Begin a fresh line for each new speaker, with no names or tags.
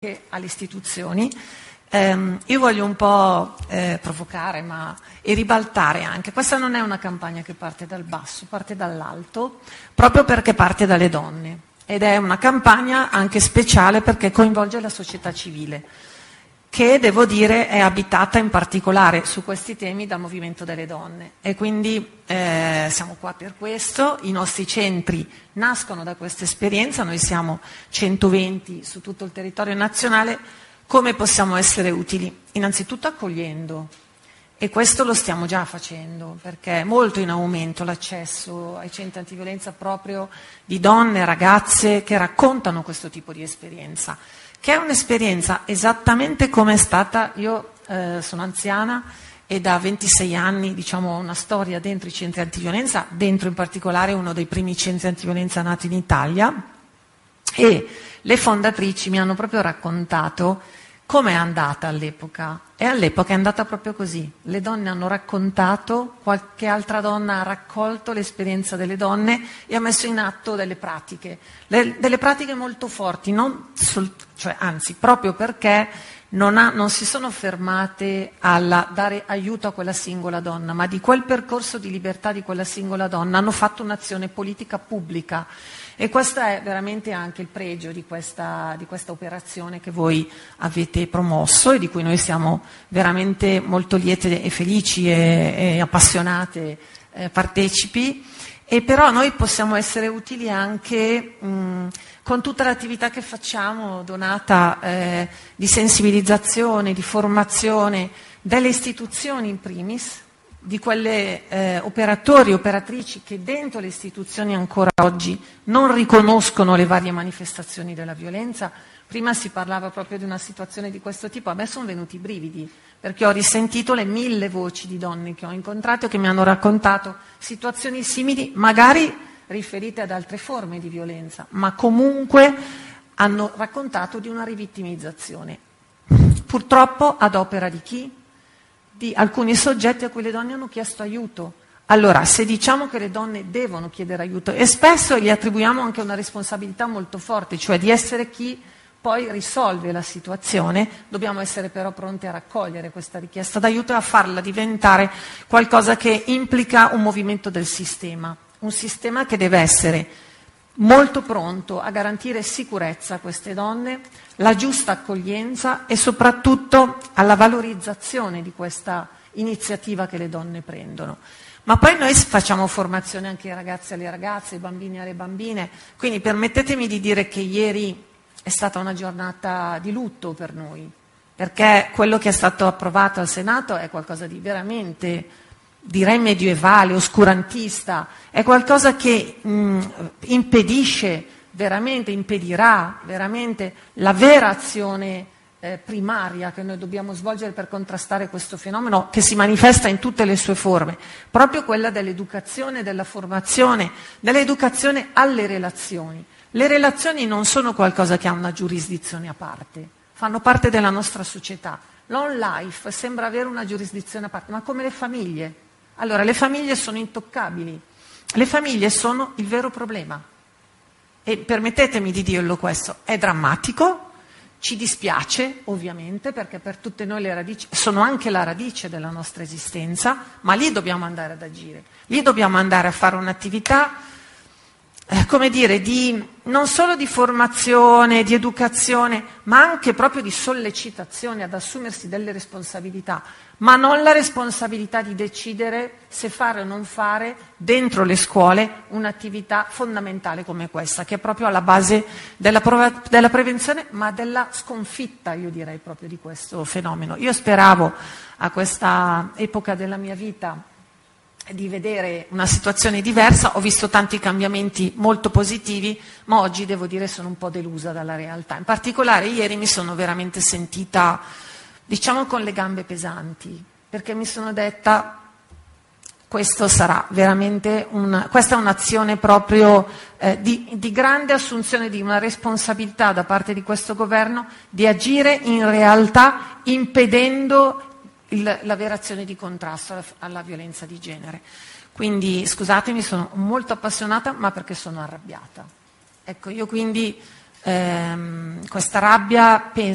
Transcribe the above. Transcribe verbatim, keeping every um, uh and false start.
alle istituzioni. Eh, io voglio un po' eh, provocare ma, e ribaltare anche. Questa non è una campagna che parte dal basso, parte dall'alto, proprio perché parte dalle donne. Ed è una campagna anche speciale perché coinvolge la società civile, che devo dire è abitata in particolare su questi temi dal movimento delle donne. E quindi eh, siamo qua per questo, i nostri centri nascono da questa esperienza, noi siamo centoventi su tutto il territorio nazionale. Come possiamo essere utili? Innanzitutto accogliendo, e questo lo stiamo già facendo, perché è molto in aumento l'accesso ai centri antiviolenza proprio di donne, ragazze che raccontano questo tipo di esperienza, che è un'esperienza esattamente come è stata. Io eh, sono anziana e da ventisei anni diciamo, ho una storia dentro i centri antiviolenza, dentro in particolare uno dei primi centri antiviolenza nati in Italia, e le fondatrici mi hanno proprio raccontato come è andata all'epoca. E all'epoca è andata proprio così. Le donne hanno raccontato, qualche altra donna ha raccolto l'esperienza delle donne e ha messo in atto delle pratiche, le, delle pratiche molto forti, non sol, cioè, anzi, proprio perché non, ha, non si sono fermate a dare aiuto a quella singola donna, ma di quel percorso di libertà di quella singola donna hanno fatto un'azione politica pubblica. E questo è veramente anche il pregio di questa, di questa operazione che voi avete promosso e di cui noi siamo veramente molto liete e felici e, e appassionate eh, partecipi. E però noi possiamo essere utili anche mh, con tutta l'attività che facciamo donata eh, di sensibilizzazione, di formazione delle istituzioni in primis, di quelle eh, operatori e operatrici che dentro le istituzioni ancora oggi non riconoscono le varie manifestazioni della violenza. Prima si parlava proprio di una situazione di questo tipo, a me sono venuti i brividi, perché ho risentito le mille voci di donne che ho incontrato e che mi hanno raccontato situazioni simili, magari riferite ad altre forme di violenza, ma comunque hanno raccontato di una rivittimizzazione. Purtroppo ad opera di chi? Di alcuni soggetti a cui le donne hanno chiesto aiuto. Allora, se diciamo che le donne devono chiedere aiuto, e spesso gli attribuiamo anche una responsabilità molto forte, cioè di essere chi poi risolve la situazione, dobbiamo essere però pronti a raccogliere questa richiesta d'aiuto e a farla diventare qualcosa che implica un movimento del sistema, un sistema che deve essere molto pronto a garantire sicurezza a queste donne, la giusta accoglienza e soprattutto alla valorizzazione di questa iniziativa che le donne prendono. Ma poi noi facciamo formazione anche ai ragazzi e alle ragazze, ai bambini e alle bambine, quindi permettetemi di dire che ieri è stata una giornata di lutto per noi, perché quello che è stato approvato al Senato è qualcosa di veramente, direi medievale, oscurantista, è qualcosa che mh, impedisce veramente, impedirà veramente la vera azione eh, primaria che noi dobbiamo svolgere per contrastare questo fenomeno che si manifesta in tutte le sue forme, proprio quella dell'educazione, della formazione, dell'educazione alle relazioni. Le relazioni non sono qualcosa che ha una giurisdizione a parte, fanno parte della nostra società. L'on life sembra avere una giurisdizione a parte, ma come le famiglie. Allora, le famiglie sono intoccabili, le famiglie sono il vero problema. E permettetemi di dirlo questo, è drammatico, ci dispiace ovviamente, perché per tutte noi le radici sono anche la radice della nostra esistenza, ma lì dobbiamo andare ad agire, lì dobbiamo andare a fare un'attività Eh, come dire, di, non solo di formazione, di educazione, ma anche proprio di sollecitazione ad assumersi delle responsabilità, ma non la responsabilità di decidere se fare o non fare dentro le scuole un'attività fondamentale come questa, che è proprio alla base della, prova, della prevenzione, ma della sconfitta, io direi, proprio di questo fenomeno. Io speravo a questa epoca della mia vita di vedere una situazione diversa, ho visto tanti cambiamenti molto positivi, ma oggi devo dire sono un po' delusa dalla realtà. In particolare ieri mi sono veramente sentita, diciamo, con le gambe pesanti, perché mi sono detta questo sarà veramente una, questa è un'azione proprio eh, di, di grande assunzione di una responsabilità da parte di questo governo di agire in realtà impedendo Il, la vera azione di contrasto alla, alla violenza di genere. Quindi scusatemi, sono molto appassionata, ma perché sono arrabbiata. Ecco, io quindi ehm, questa rabbia penso